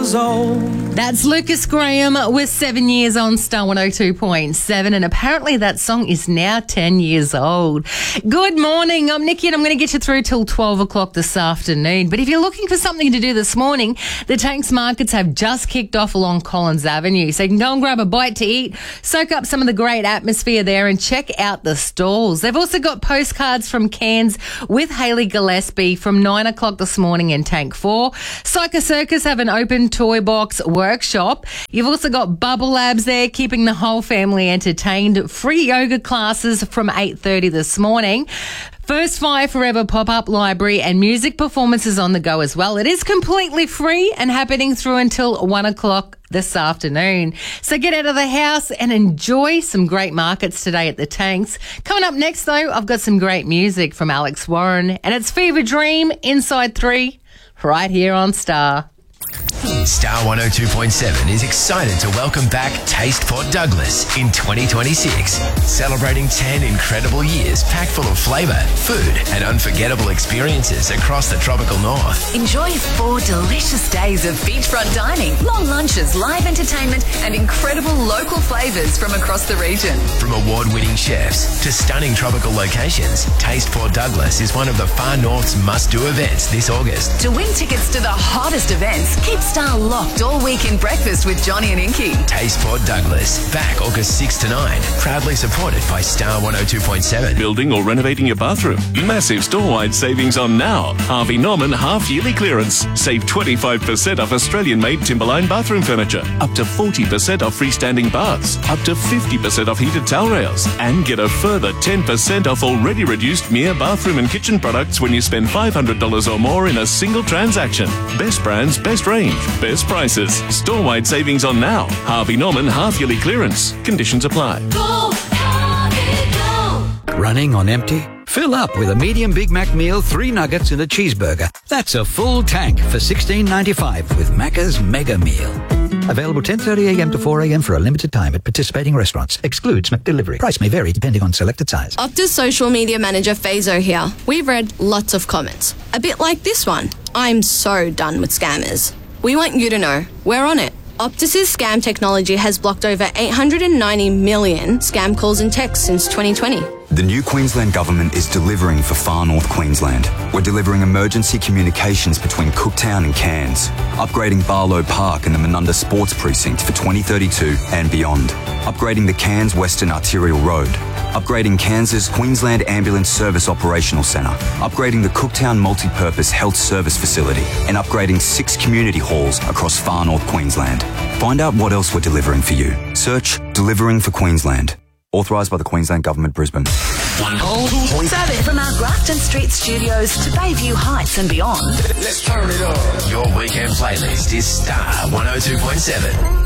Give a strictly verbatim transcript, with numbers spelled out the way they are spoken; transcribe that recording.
years old. That's Lucas Graham with Seven Years on Star one oh two point seven, and apparently that song is now ten years old. Good morning, I'm Nikki and I'm going to get you through till twelve o'clock this afternoon. But if you're looking for something to do this morning, the Tanks Markets have just kicked off along Collins Avenue. So you can go and grab a bite to eat, soak up some of the great atmosphere there and check out the stalls. They've also got postcards from Cairns with Hayley Gillespie from nine o'clock this morning in Tank four. Psycho Circus have an open toy box workshop. You've also got Bubble Labs there, keeping the whole family entertained. Free yoga classes from eight thirty this morning. First Fire Forever pop-up library and music performances on the go as well. It is completely free and happening through until one o'clock this afternoon. So get out of the house and enjoy some great markets today at the Tanks. Coming up next, though, I've got some great music from Alex Warren, and it's Fever Dream, Inside three, right here on Star. Star one oh two point seven is excited to welcome back Taste Port Douglas in twenty twenty-six, celebrating ten incredible years packed full of flavour, food and unforgettable experiences across the tropical north. Enjoy four delicious days of beachfront dining, long lunches, live entertainment and incredible local flavours from across the region. From award-winning chefs to stunning tropical locations, Taste Port Douglas is one of the Far North's must-do events this August. To win tickets to the hottest events, keep Star locked all week in breakfast with Johnny and Inky. Taste Port Douglas, back August sixth to nine. Proudly supported by Star one oh two point seven. Building or renovating your bathroom? Massive store-wide savings on now. Harvey Norman half-yearly clearance. Save twenty-five percent off Australian-made Timberline bathroom furniture. Up to forty percent off freestanding baths. Up to fifty percent off heated towel rails. And get a further ten percent off already reduced Mia bathroom and kitchen products when you spend five hundred dollars or more in a single transaction. Best brands, best range, best prices. Store-wide savings on now. Harvey Norman half-yearly clearance. Conditions apply. Go, Harvey, go. Running on empty? Fill up with a medium Big Mac meal, three nuggets and a cheeseburger. That's a full tank for sixteen ninety-five with Macca's Mega Meal. Available ten thirty a m to four a m for a limited time at participating restaurants. Excludes McDelivery. Price may vary depending on selected size. Optus social media manager Fazo here. We've read lots of comments. A bit like this one. I'm so done with scammers. We want you to know we're on it. Optus's scam technology has blocked over eight hundred ninety million scam calls and texts since twenty twenty. The new Queensland Government is delivering for Far North Queensland. We're delivering emergency communications between Cooktown and Cairns, upgrading Barlow Park and the Menunda Sports Precinct for twenty thirty-two and beyond, upgrading the Cairns Western Arterial Road, upgrading Cairns' Queensland Ambulance Service Operational Centre, upgrading the Cooktown Multi-Purpose Health Service Facility, and upgrading six community halls across Far North Queensland. Find out what else we're delivering for you. Search Delivering for Queensland. Authorised by the Queensland Government, Brisbane. Service from our Grafton Street studios to Bayview Heights and beyond. Let's turn it up. Your weekend playlist is Star one oh two point seven.